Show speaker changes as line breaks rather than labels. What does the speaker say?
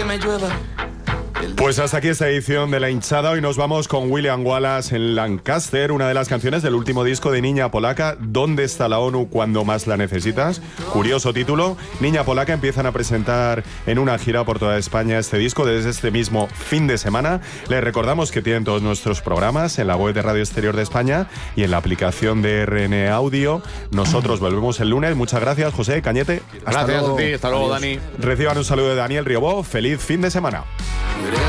me llueva.
Pues hasta aquí esta edición de La Hinchada. Hoy nos vamos con William Wallace en Lancaster, una de las canciones del último disco de Niña Polaca, ¿Dónde está la ONU cuando más la necesitas? Curioso título. Niña Polaca empiezan a presentar en una gira por toda España este disco desde este mismo fin de semana. Les recordamos que tienen todos nuestros programas en la web de Radio Exterior de España y en la aplicación de RN Audio. Nosotros volvemos el lunes. Muchas gracias, José Cañete.
Gracias a ti. Hasta luego, Dani.
Reciban un saludo de Daniel Riobó. Feliz fin de semana.